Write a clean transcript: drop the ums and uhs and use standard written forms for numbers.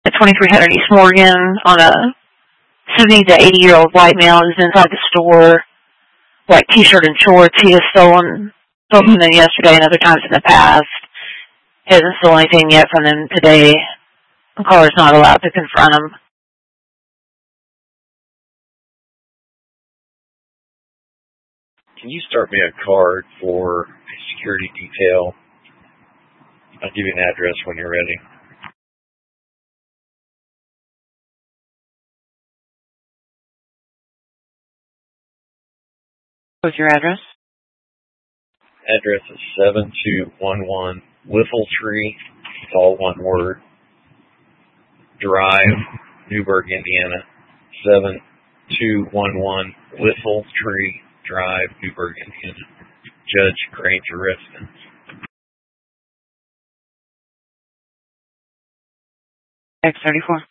at 2300 East Morgan on a 70 to 80-year-old white male who's inside the store, white t-shirt and shorts. He has stolen from them yesterday and other times in the past. He hasn't stolen anything yet from them today. The caller's not allowed to confront him. Can you start me a card for a security detail? I'll give you an address when you're ready. What's your address? Address is 7211 Whiffletree, it's all one word, Drive, Newburgh, Indiana. 7211 Whiffletree Drive, Newburgh, Indiana. Judge Granger Rifkin. X34.